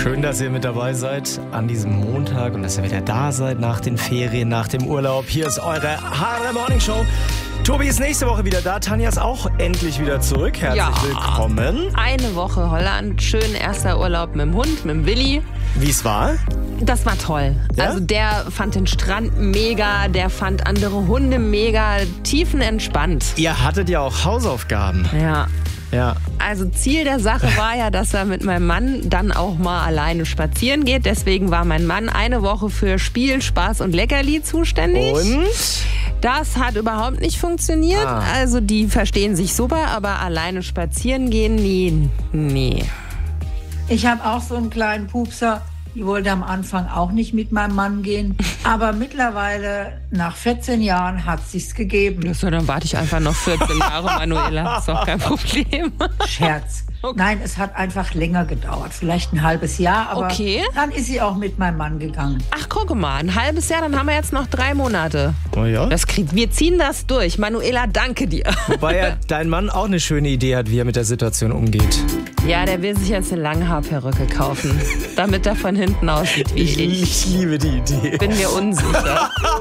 Schön, dass ihr mit dabei seid an diesem Montag und dass ihr wieder da seid nach den Ferien, nach dem Urlaub. Hier ist eure Harlem Morning Show. Tobi ist nächste Woche wieder da. Tanja ist auch endlich wieder zurück. Herzlich willkommen. Eine Woche Holland. Schön erster Urlaub mit dem Hund, mit dem Willi. Wie es war? Das war toll. Ja? Also der fand den Strand mega, der fand andere Hunde mega, tiefenentspannt. Ihr hattet ja auch Hausaufgaben. Ja. Also Ziel der Sache war ja, dass er mit meinem Mann dann auch mal alleine spazieren geht. Deswegen war mein Mann eine Woche für Spiel, Spaß und Leckerli zuständig. Und? Das hat überhaupt nicht funktioniert. Also die verstehen sich super, aber alleine spazieren gehen, nee. Ich habe auch so einen kleinen Pupser. Die wollte am Anfang auch nicht mit meinem Mann gehen. Aber mittlerweile, nach 14 Jahren, hat es sich's gegeben. So, dann warte ich einfach noch 14 Jahre, Manuela. Ist doch kein Problem. Scherz. Okay. Nein, es hat einfach länger gedauert. Vielleicht ein halbes Jahr, aber dann ist sie auch mit meinem Mann gegangen. Ach, guck mal, ein halbes Jahr, dann haben wir jetzt noch 3 Monate. Oh ja? Wir ziehen das durch. Manuela, danke dir. Wobei ja dein Mann auch eine schöne Idee hat, wie er mit der Situation umgeht. Ja, der will sich jetzt eine Langhaarperücke kaufen, damit er von hinten aussieht wie ich. Ich liebe die Idee. Bin mir unsicher.